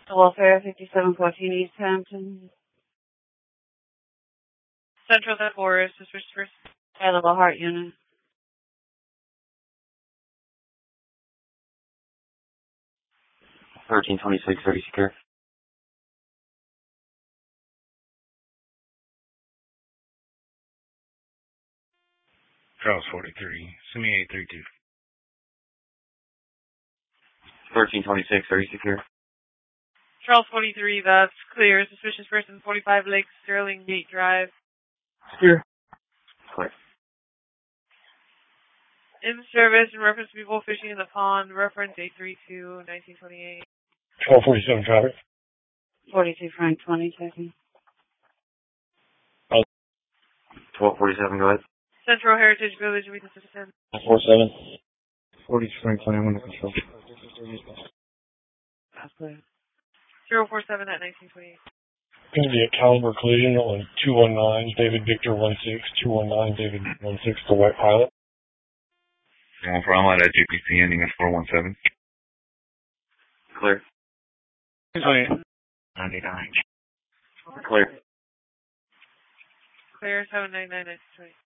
Welfare 5714 East Hampton. Central St. Forest, Suspicious Person. High-level heart unit. $13.26, 30 secure. Charles 43, send me 832. $13.26, 30 secure. Charles 43, that's clear. Suspicious Person, 45 Lake Sterling Gate Drive. Secure. Clear. In service in reference to people fishing in the pond. Reference 832, 1928. 1247 traffic. 42 Frank 20 seconds. 1247, go ahead. Central Heritage Village, meet assistant. 47. 40 Frank 20, I'm under control. That's clear. 047 at 1928. Going to be a Caliber collision on 219, David Victor 16, 219, David 16, the white pilot. Going for Allied at GPC ending at 417. Clear. 99. Clear. Clear 799 1928.